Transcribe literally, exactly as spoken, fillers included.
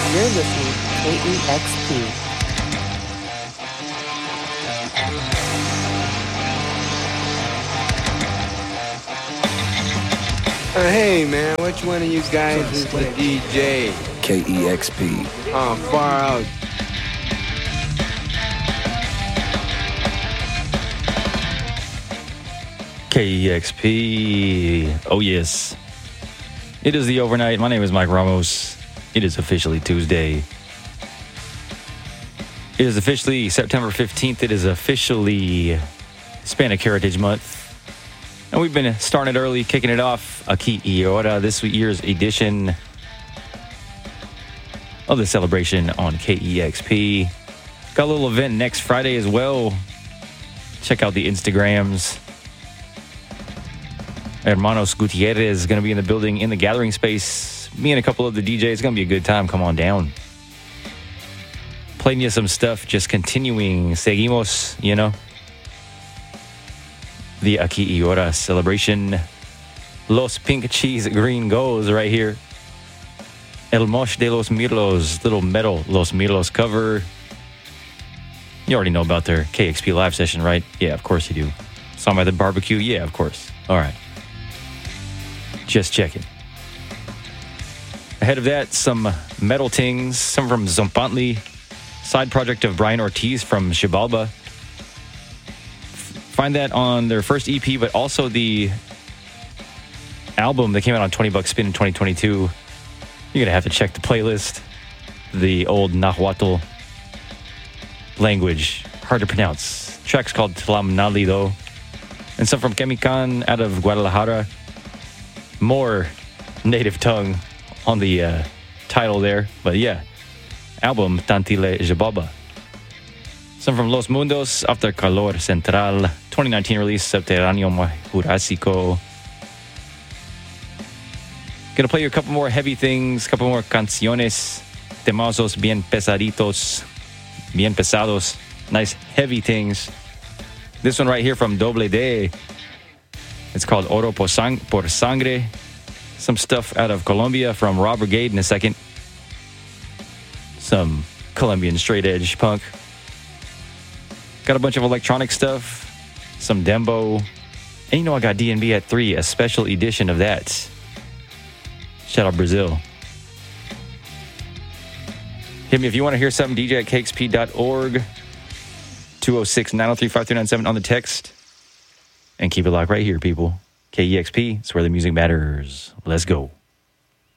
You're listening to K E X P. Uh, hey man, which one of you guys is the D J? K E X P. Oh, far out. K E X P. Oh, yes. It is the overnight. My name is Mike Ramos. It is officially Tuesday. It is officially September fifteenth. It is officially Hispanic Heritage Month. And we've been starting it early, kicking it off. Aquí y Ahora, this year's edition of the celebration on K E X P. Got a little event next Friday as well. Check out the Instagrams. Hermanos Gutierrez is going to be in the building in the gathering space. Me and a couple of the D Js. It's going to be a good time. Come on down. Playing you some stuff. Just continuing. Seguimos, you know. The Aquí y Ahora celebration. Los Pink Cheese Green Goes right here. El Mosh de los Mirlos. Little metal Los Mirlos cover. You already know about their K X P live session, right? Yeah, of course you do. Saw them at the barbecue? Yeah, of course. All right. Just checking. Ahead of that, some metal tings, some from Zompantli, side project of Brian Ortiz from Xibalba. Find that on their first E P, but also the album that came out on twenty bucks Spin in twenty twenty-two. You're going to have to check the playlist. The old Nahuatl language. Hard to pronounce. Track's called Tlamnali, though. And some from Kemikan out of Guadalajara. More native tongue on the uh, title there. But yeah, album Tantile Jababa. Some from Los Mundos after Calor Central. twenty nineteen release Subterráneo Jurásico. Gonna play you a couple more heavy things, a couple more canciones. Temazos bien pesaditos. Bien pesados. Nice heavy things. This one right here from Doble D. It's called Oro por, sang- por Sangre. Some stuff out of Colombia from Raw Brigade in a second. Some Colombian straight edge punk. Got a bunch of electronic stuff. Some Dembo. And you know I got D and B at three, a special edition of that. Shout out Brazil. Hit me if you want to hear something, D J at K X P dot org. two oh six, nine oh three, five three nine seven on the text. And keep it locked right here, people. K E X P, it's where the music matters. Let's go.